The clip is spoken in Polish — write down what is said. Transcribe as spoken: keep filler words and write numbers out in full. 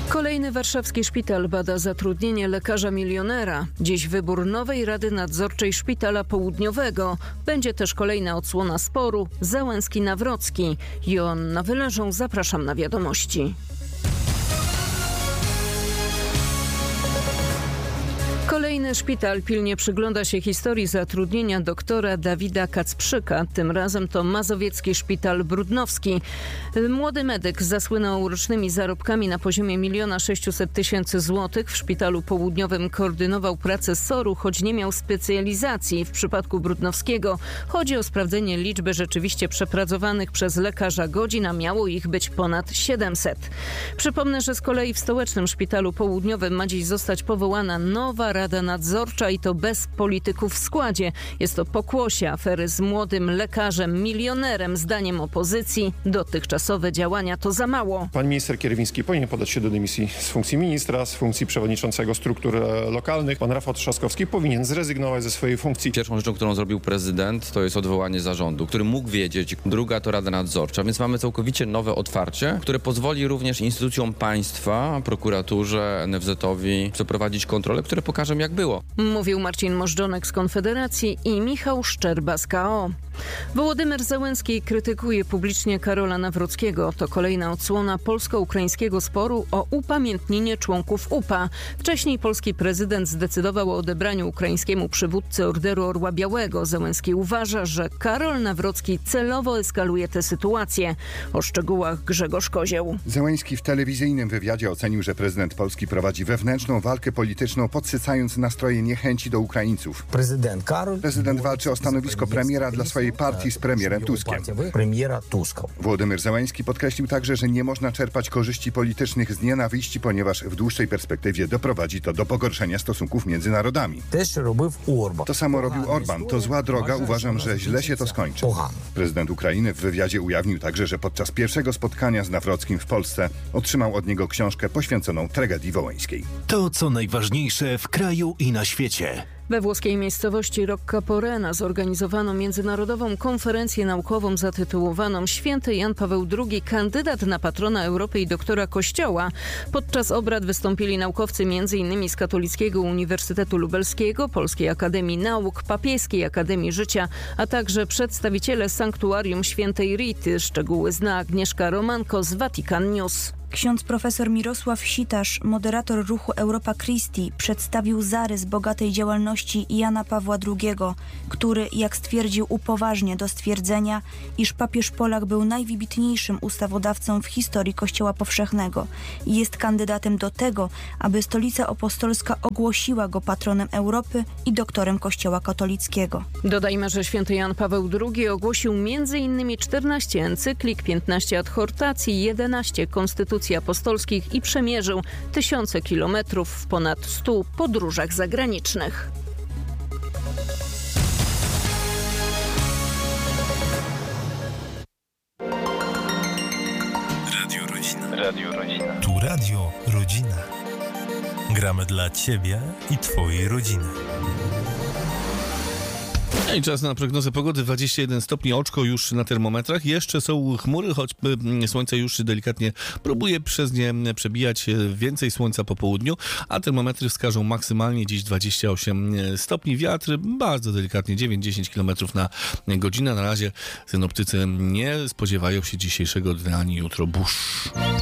Kolejny warszawski szpital bada zatrudnienie lekarza milionera. Dziś wybór nowej Rady Nadzorczej Szpitala Południowego. Będzie też kolejna odsłona sporu Załęski-Nawrocki. Joanna Wyleżą, zapraszam na wiadomości. Kolejny szpital pilnie przygląda się historii zatrudnienia doktora Dawida Kacprzyka. Tym razem to Mazowiecki Szpital Brudnowski. Młody medyk zasłynął rocznymi zarobkami na poziomie miliona sześciuset tysięcy złotych. W Szpitalu Południowym koordynował pracę S O R-u, choć nie miał specjalizacji. W przypadku Brudnowskiego chodzi o sprawdzenie liczby rzeczywiście przepracowanych przez lekarza godzin, a miało ich być ponad siedemset. Przypomnę, że z kolei w Stołecznym Szpitalu Południowym ma dziś zostać powołana nowa Rada Nadzorcza i to bez polityków w składzie. Jest to pokłosie afery z młodym lekarzem, milionerem. Zdaniem opozycji dotychczasowe działania to za mało. Pan minister Kierwiński powinien podać się do dymisji z funkcji ministra, z funkcji przewodniczącego struktur lokalnych. Pan Rafał Trzaskowski powinien zrezygnować ze swojej funkcji. Pierwszą rzeczą, którą zrobił prezydent, to jest odwołanie zarządu, który mógł wiedzieć. Druga to Rada Nadzorcza, więc mamy całkowicie nowe otwarcie, które pozwoli również instytucjom państwa, prokuraturze, N F Z-owi przeprowadzić kontrole, które pokażą, jak było. Mówił Marcin Możdżonek z Konfederacji i Michał Szczerba z K O. Wołodymyr Zełenski krytykuje publicznie Karola Nawrockiego. To kolejna odsłona polsko-ukraińskiego sporu o upamiętnienie członków U P A. Wcześniej polski prezydent zdecydował o odebraniu ukraińskiemu przywódcy Orderu Orła Białego. Zełenski uważa, że Karol Nawrocki celowo eskaluje tę sytuację. O szczegółach Grzegorz Kozieł. Zełenski w telewizyjnym wywiadzie ocenił, że prezydent Polski prowadzi wewnętrzną walkę polityczną, podsycając nastroje niechęci do Ukraińców. Prezydent Karol Prezydent walczy o stanowisko premiera dla swojej partii z premierem Tuskiem. Premiera Tuska. Wołodymyr Zełenski podkreślił także, że nie można czerpać korzyści politycznych z nienawiści, ponieważ w dłuższej perspektywie doprowadzi to do pogorszenia stosunków między narodami. Też robił Orban. To samo robił Orban. To zła droga. Uważam, że źle się to skończy. Prezydent Ukrainy w wywiadzie ujawnił także, że podczas pierwszego spotkania z Nawrockim w Polsce otrzymał od niego książkę poświęconą tragedii wołyńskiej. To, co najważniejsze w kraju i na świecie. We włoskiej miejscowości Roccaporena zorganizowano międzynarodową konferencję naukową zatytułowaną Święty Jan Paweł drugi, kandydat na patrona Europy i doktora Kościoła. Podczas obrad wystąpili naukowcy m.in. z Katolickiego Uniwersytetu Lubelskiego, Polskiej Akademii Nauk, Papieskiej Akademii Życia, a także przedstawiciele Sanktuarium Świętej Rity. Szczegóły zna Agnieszka Romanko z Vatican News. Ksiądz profesor Mirosław Sitasz, moderator ruchu Europa Christi, przedstawił zarys bogatej działalności Jana Pawła drugiego, który, jak stwierdził, upoważnia do stwierdzenia, iż papież Polak był najwybitniejszym ustawodawcą w historii Kościoła Powszechnego i jest kandydatem do tego, aby Stolica Apostolska ogłosiła go patronem Europy i doktorem Kościoła katolickiego. Dodajmy, że święty Jan Paweł drugi ogłosił między innymi czternaście encyklik, piętnaście adhortacji, jedenaście konstytucji apostolskich i przemierzył tysiące kilometrów w ponad stu podróżach zagranicznych. Radio Rodzina. Radio Rodzina. Tu Radio Rodzina. Gramy dla Ciebie i Twojej rodziny. No i czas na prognozę pogody. dwadzieścia jeden stopni, oczko już na termometrach. Jeszcze są chmury, choć słońce już delikatnie próbuje przez nie przebijać. Więcej słońca po południu, a termometry wskażą maksymalnie dziś dwadzieścia osiem stopni. Wiatr bardzo delikatnie, dziewięć do dziesięciu kilometrów na godzinę. Na razie synoptycy nie spodziewają się dzisiejszego dnia ani jutro burz.